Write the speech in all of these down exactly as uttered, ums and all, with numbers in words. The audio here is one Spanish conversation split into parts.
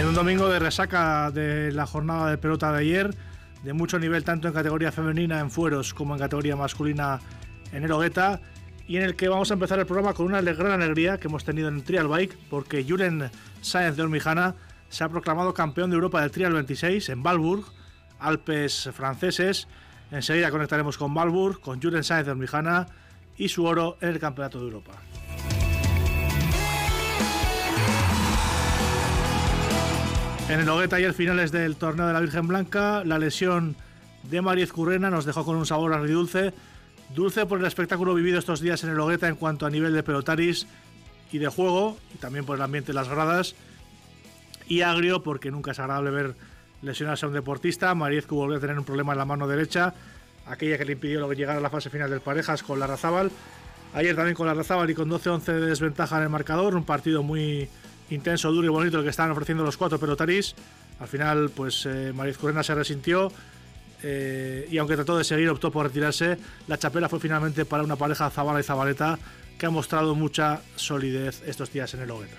En un domingo de resaca de la jornada de pelota de ayer, de mucho nivel tanto en categoría femenina en fueros como en categoría masculina en Elogueta, y en el que vamos a empezar el programa con una gran alegría que hemos tenido en el Trial Bike, porque Julen Sáenz de Ormijana se ha proclamado campeón de Europa del Trial veintiséis en Valburg, Alpes franceses. Enseguida conectaremos con Valburg, con Julen Sáenz de Ormijana y su oro en el Campeonato de Europa. En Elogueta ayer finales del torneo de la Virgen Blanca, la lesión de María Ezcurrena nos dejó con un sabor agridulce. Dulce por el espectáculo vivido estos días en Elogueta en cuanto a nivel de pelotaris y de juego, y también por el ambiente de las gradas. Y agrio porque nunca es agradable ver lesionarse a un deportista. María Ezcu volvió a tener un problema en la mano derecha, aquella que le impidió llegar a la fase final del parejas con Larrazábal. Ayer también con Larrazábal y con doce once de desventaja en el marcador, un partido muy intenso, duro y bonito el que estaban ofreciendo los cuatro pelotaris. Al final pues eh, María Ezcurrena se resintió eh, y aunque trató de seguir optó por retirarse. La chapela fue finalmente para una pareja Zabala y Zabaleta que ha mostrado mucha solidez estos días en Elogueta.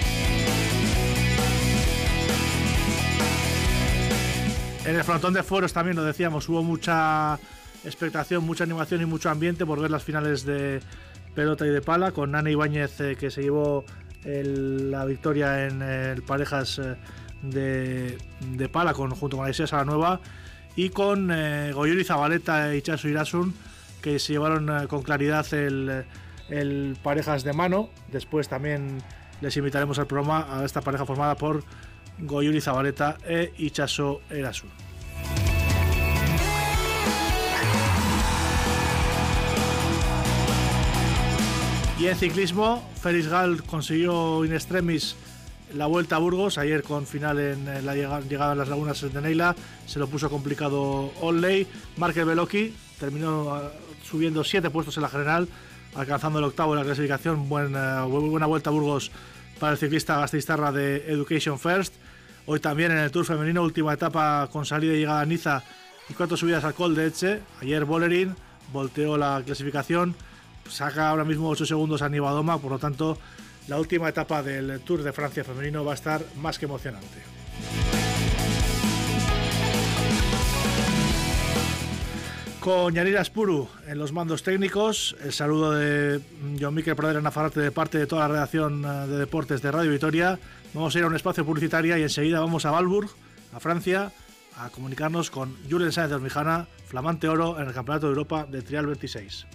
En el frontón de fueros también lo decíamos, hubo mucha expectación, mucha animación y mucho ambiente por ver las finales de pelota y de pala, con Nana Ibáñez eh, que se llevó el, la victoria en el parejas eh, de, de pala con, junto con Aisea Salanueva, y con eh, Goyuri Zabaleta e Itxaso Irasun que se llevaron eh, con claridad el, el parejas de mano. Después también les invitaremos al programa a esta pareja formada por Goyuri Zabaleta e Itxaso Irasun. Y en ciclismo, Félix Gal consiguió in extremis la Vuelta a Burgos, ayer con final en la llegada a las lagunas de Neila, se lo puso complicado Olley. Markel Beloki terminó subiendo siete puestos en la general, alcanzando el octavo en la clasificación. Buena, buena Vuelta a Burgos para el ciclista gasteiztarra de Education First. Hoy también en el Tour femenino, última etapa con salida y llegada a Niza y cuatro subidas al Col de Etxe. Ayer Bolerín volteó la clasificación, saca ahora mismo ocho segundos a Nivadoma, por lo tanto la última etapa del Tour de Francia femenino va a estar más que emocionante. Con Yanira Espuru en los mandos técnicos, el saludo de John Miquel Pradera Nafarrate de parte de toda la redacción de deportes de Radio Vitoria. Vamos a ir a un espacio publicitario y enseguida vamos a Valburg, a Francia, a comunicarnos con Julen Sáenz de Ormijana, flamante oro en el Campeonato de Europa de Trial veintiséis.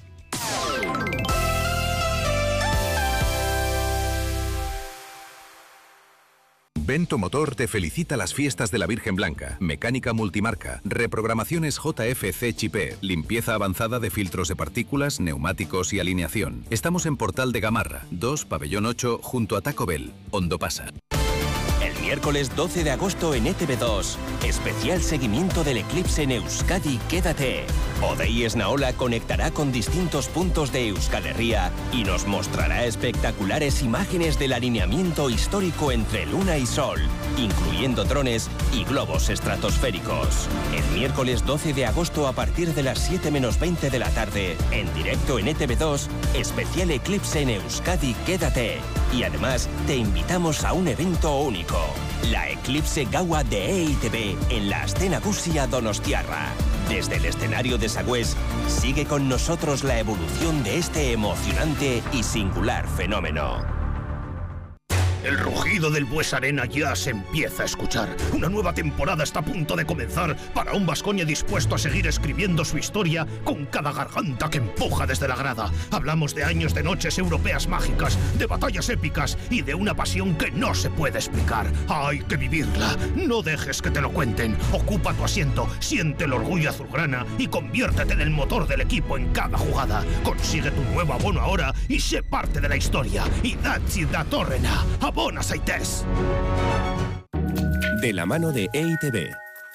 Vento Motor te felicita las fiestas de la Virgen Blanca. Mecánica multimarca, reprogramaciones J F C Chipé, limpieza avanzada de filtros de partículas, neumáticos y alineación. Estamos en Portal de Gamarra, dos, Pabellón ocho, junto a Taco Bell, Hondo Pasa. El miércoles doce de agosto en E T V dos, especial seguimiento del eclipse en Euskadi, quédate. Odei Esnaola conectará con distintos puntos de Euskal Herria y nos mostrará espectaculares imágenes del alineamiento histórico entre Luna y Sol, incluyendo drones y globos estratosféricos. El miércoles doce de agosto a partir de las siete menos veinte de la tarde, en directo en E T V dos, especial eclipse en Euskadi, quédate. Y además te invitamos a un evento único, la Eclipse Gaua de E I T B en la Aste Nagusia Donostiarra. Desde el escenario de Sagüés, sigue con nosotros la evolución de este emocionante y singular fenómeno. El rugido del Bues Arena ya se empieza a escuchar. Una nueva temporada está a punto de comenzar para un Baskonia dispuesto a seguir escribiendo su historia con cada garganta que empuja desde la grada. Hablamos de años de noches europeas mágicas, de batallas épicas y de una pasión que no se puede explicar. Hay que vivirla. No dejes que te lo cuenten. Ocupa tu asiento, siente el orgullo azulgrana y conviértete en el motor del equipo en cada jugada. Consigue tu nuevo abono ahora y sé parte de la historia. Idatzi datorrena. Abona zaitez. De la mano de E I T B.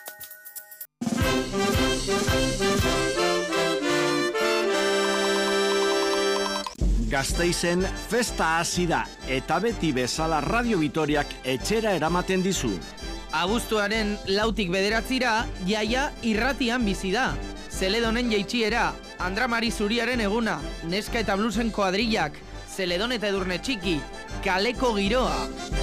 Gasteizen festa hasi da eta beti bezala Radio Vitoriak etxera eramaten dizu. Abuztuaren lautik bederatzira, jaia irratian bizi da. Zeledonen jaitsiera, Andramari Zuriaren eguna, Neska eta Bluesen koadrillak, Zeledon eta Edurne Txiki, kaleko giroa.